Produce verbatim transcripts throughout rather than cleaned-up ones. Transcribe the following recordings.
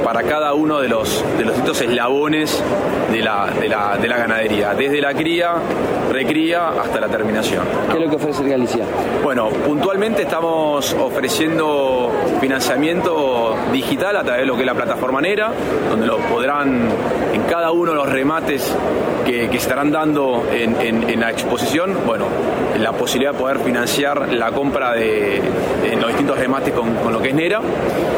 para cada uno de los, de los distintos eslabones de la, de, la, de la ganadería, desde la cría, recría hasta la terminación. ¿Qué es lo que ofrece Galicia? Bueno, puntualmente estamos ofreciendo financiamiento digital a través de lo que es la plataforma Nera, donde lo podrán en cada uno de los remates que, que estarán dando en, en, en la exposición, bueno, la posibilidad de poder financiar la compra de en los distintos remates con, con lo que es Nera,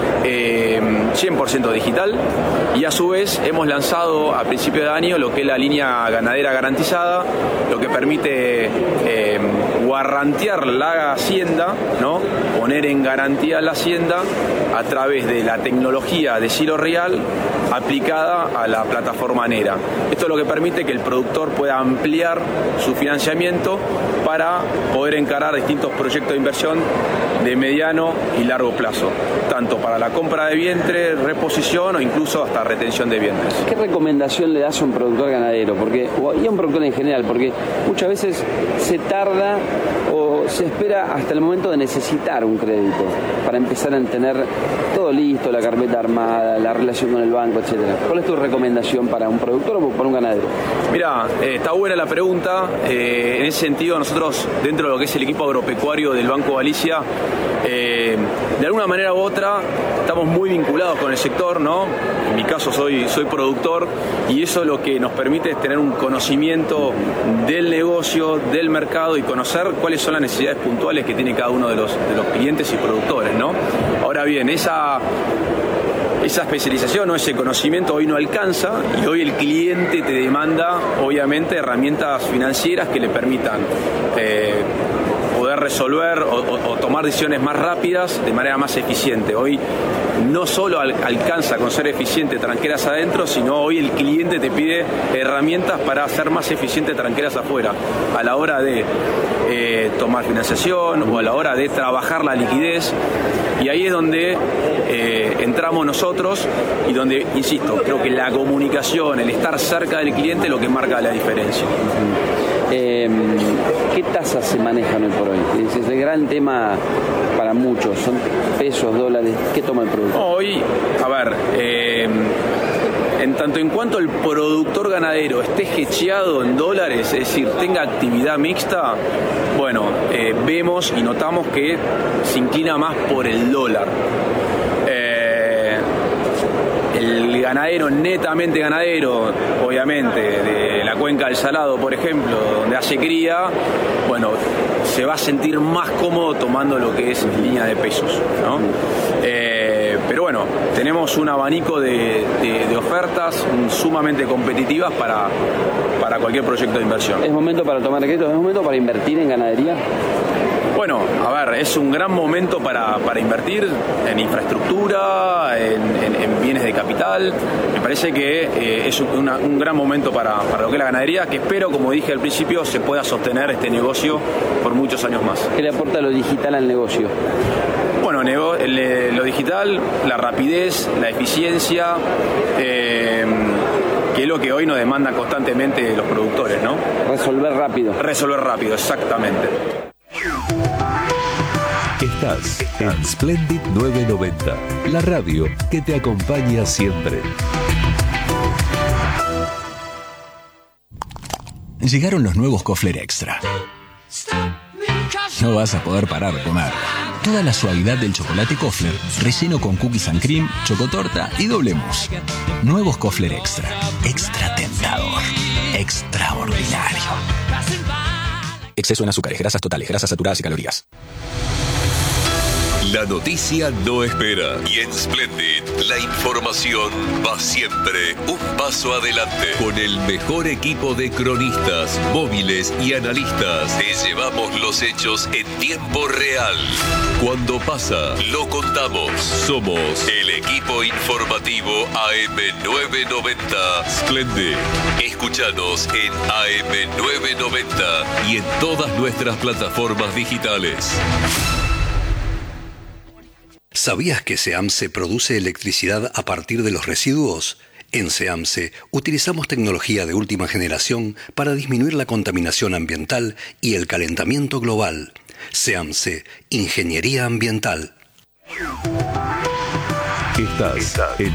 eh, cien por ciento digital, y a su vez hemos lanzado a principio de año lo que es la línea ganadera garantizada, lo que permite eh, guarantear la hacienda, ¿no? Poner en garantía la hacienda a través de la tecnología de Silo Real aplicada a la plataforma Nera. Esto es lo que permite que el productor pueda ampliar su financiamiento para poder encarar distintos proyectos de inversión de mediano y largo plazo, tanto para la compra de vientre, reposición o incluso hasta retención de vientres. ¿Qué recomendación le das a un productor ganadero? Porque, y a un productor en general, porque muchas veces se tarda o se espera hasta el momento de necesitar un crédito para empezar a tener todo listo, la carpeta armada, la relación con el banco, etcétera. ¿Cuál es tu recomendación para un productor o para un ganadero? Mira, eh, está buena la pregunta. Eh, en ese sentido, nosotros, dentro de lo que es el equipo agropecuario del Banco Galicia, eh, de alguna manera u otra, estamos muy vinculados con el sector, ¿no? En mi caso soy, soy productor, y eso lo que nos permite es tener un conocimiento del negocio, del mercado, y conocer cuáles son las necesidades puntuales que tiene cada uno de los, de los clientes y productores, ¿no? Ahora bien, esa... Esa especialización o ese conocimiento hoy no alcanza, y hoy el cliente te demanda, obviamente, herramientas financieras que le permitan eh, poder resolver o, o, o tomar decisiones más rápidas de manera más eficiente. Hoy no solo al, alcanza con ser eficiente tranqueras adentro, sino hoy el cliente te pide herramientas para hacer más eficiente tranqueras afuera, a la hora de eh, tomar financiación o a la hora de trabajar la liquidez. Y ahí es donde eh, entramos nosotros y donde, insisto, creo que la comunicación, el estar cerca del cliente es lo que marca la diferencia. Eh, ¿Qué tasas se manejan hoy por hoy? Ese es el gran tema para muchos, son pesos, dólares. ¿Qué toma el productor? Hoy, a ver, eh, en tanto en cuanto el productor ganadero esté hedgeado en dólares, es decir, tenga actividad mixta, bueno, eh, vemos y notamos que se inclina más por el dólar. Eh, el ganadero, netamente ganadero, obviamente, de la cuenca del Salado, por ejemplo, donde hace cría, bueno, se va a sentir más cómodo tomando lo que es línea de pesos, ¿no? Eh, pero bueno, tenemos un abanico de, de, de ofertas sumamente competitivas para, para cualquier proyecto de inversión. ¿Es momento para tomar crédito? ¿Es momento para invertir en ganadería? Bueno, a ver, es un gran momento para, para invertir en infraestructura, en, en, en bienes de capital. Me parece que eh, es una, un gran momento para, para lo que es la ganadería, que espero, como dije al principio, se pueda sostener este negocio por muchos años más. ¿Qué le aporta lo digital al negocio? Bueno, el, lo digital, la rapidez, la eficiencia, eh, que es lo que hoy nos demandan constantemente los productores, ¿no? Resolver rápido. Resolver rápido, exactamente. Estás en Splendid novecientos noventa, la radio que te acompaña siempre. Llegaron los nuevos Kofler Extra. No vas a poder parar de comer. Toda la suavidad del chocolate Kofler, relleno con cookies and cream, chocotorta y doble mousse. Nuevos Kofler Extra. Extra tentador. Extraordinario. Exceso en azúcares, grasas totales, grasas saturadas y calorías. La noticia no espera. Y en Splendid, la información va siempre un paso adelante. Con el mejor equipo de cronistas, móviles y analistas, te llevamos los hechos en tiempo real. Cuando pasa, lo contamos. Somos el equipo informativo A M novecientos noventa Splendid. Escúchanos en A M novecientos noventa y en todas nuestras plataformas digitales. ¿Sabías que SEAMSE produce electricidad a partir de los residuos? En SEAMSE utilizamos tecnología de última generación para disminuir la contaminación ambiental y el calentamiento global. SEAMSE, Ingeniería Ambiental. Estás en